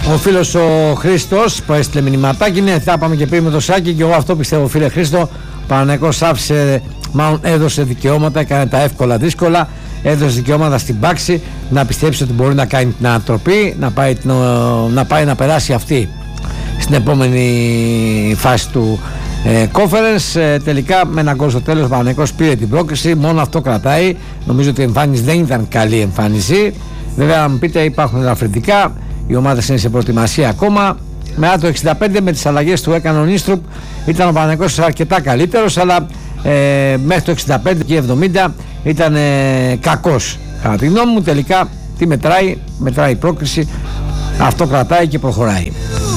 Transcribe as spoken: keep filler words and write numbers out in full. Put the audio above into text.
Ο φίλος ο Χρήστος που έστειλε μηνυματάκι, ναι, θα πάμε και πριν με το Σάκη, και εγώ αυτό πιστεύω, φίλε Χρήστο. Ο Παναθηναϊκός άφησε, μάλλον έδωσε δικαιώματα, έκανε τα εύκολα δύσκολα, έδωσε δικαιώματα στην Πάξη να πιστέψει ότι μπορεί να κάνει την ανατροπή, να πάει να, να, πάει να περάσει αυτή στην επόμενη φάση του ε, conference. Ε, τελικά με έναν γκολ στο τέλος ο Παναθηναϊκός πήρε την πρόκριση, μόνο αυτό κρατάει. Νομίζω ότι η εμφάνιση δεν ήταν καλή εμφάνιση. Βέβαια, αν μου πείτε, υπάρχουν ελαφρυντικά. Οι ομάδες είναι σε προετοιμασία ακόμα. Μετά το εξήντα πέντε, με τις αλλαγές του έκανε ο Νίστρουπ, ήταν ο Παναθηναϊκός αρκετά καλύτερος, αλλά ε, μέχρι το εξήντα πέντε και εβδομήντα ήταν ε, κακός. Κατά τη γνώμη μου, τελικά τι μετράει? Μετράει η πρόκριση. Αυτό κρατάει και προχωράει.